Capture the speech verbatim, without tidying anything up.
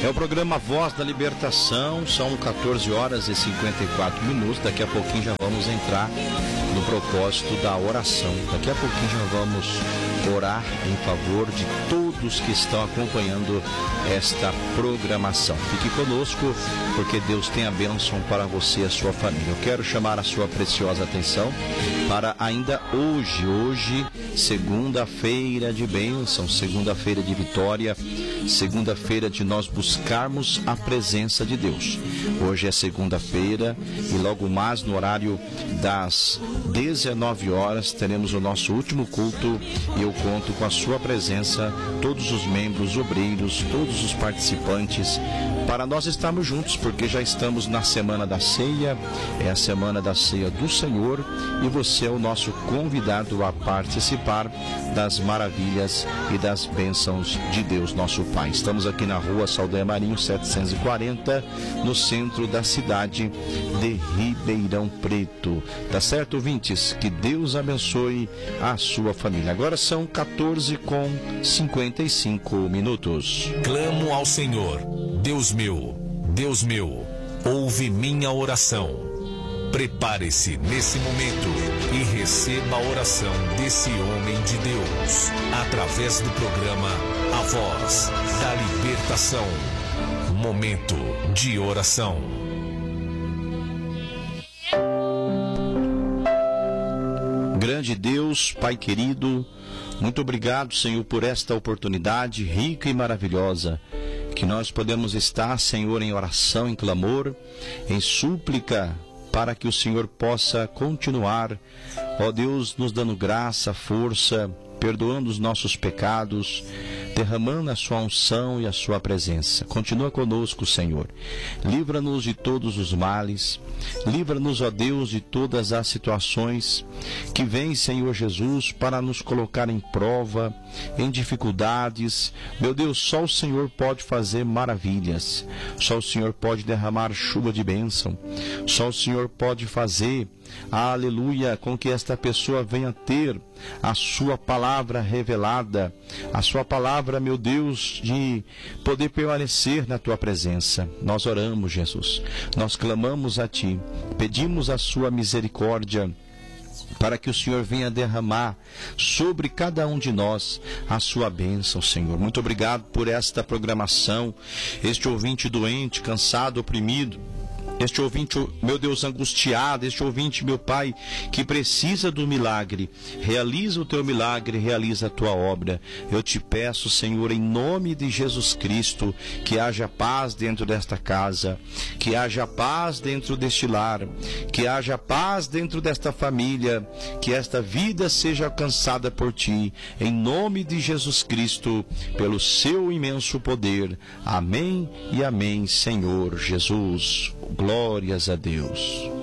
É o programa Voz da Libertação, são quatorze horas e cinquenta e quatro minutos. Daqui a pouquinho já vamos entrar no propósito da oração. Daqui a pouquinho já vamos orar em favor de todos que estão acompanhando esta programação. Fique conosco, porque Deus tem a bênção para você e a sua família. Eu quero chamar a sua preciosa atenção para ainda hoje, hoje, segunda-feira de bênção, segunda-feira de vitória, segunda-feira de nós buscarmos a presença de Deus. Hoje é segunda-feira e logo mais no horário das dezenove horas teremos o nosso último culto e eu conto com a sua presença, todos os membros, obreiros, todos os participantes, para nós estarmos juntos, porque já estamos na semana da ceia, é a semana da ceia do Senhor e você é o nosso convidado a participar das maravilhas e das bênçãos de Deus, nosso Pai. Estamos aqui na rua Saldanha Marinho setecentos e quarenta, no centro da cidade de Ribeirão Preto. Tá certo, ouvintes? Que Deus abençoe a sua família. Agora são quatorze com cinquenta e cinco minutos. Clamo ao Senhor, Deus meu, Deus meu, ouve minha oração. Prepare-se nesse momento e receba a oração desse homem de Deus, através do programa A Voz da Libertação. Momento de oração. Grande Deus, Pai querido, muito obrigado, Senhor, por esta oportunidade rica e maravilhosa, que nós podemos estar, Senhor, em oração, em clamor, em súplica, para que o Senhor possa continuar, ó Deus, nos dando graça, força, perdoando os nossos pecados, derramando a sua unção e a sua presença. Continua conosco, Senhor. Livra-nos de todos os males. Livra-nos, ó Deus, de todas as situações que vêm, Senhor Jesus, para nos colocar em prova, em dificuldades. Meu Deus, só o Senhor pode fazer maravilhas. Só o Senhor pode derramar chuva de bênção. Só o Senhor pode fazer, aleluia, com que esta pessoa venha ter a sua palavra revelada, a sua palavra, meu Deus, de poder permanecer na tua presença. Nós oramos, Jesus, nós clamamos a ti, pedimos a sua misericórdia, para que o Senhor venha derramar sobre cada um de nós a sua bênção, Senhor. Muito obrigado por esta programação, este ouvinte doente, cansado, oprimido, este ouvinte, meu Deus, angustiado, este ouvinte, meu Pai, que precisa do milagre. Realiza o teu milagre, realiza a tua obra. Eu te peço, Senhor, em nome de Jesus Cristo, que haja paz dentro desta casa, que haja paz dentro deste lar, que haja paz dentro desta família, que esta vida seja alcançada por ti, em nome de Jesus Cristo, pelo seu imenso poder. Amém e amém, Senhor Jesus. Glórias a Deus.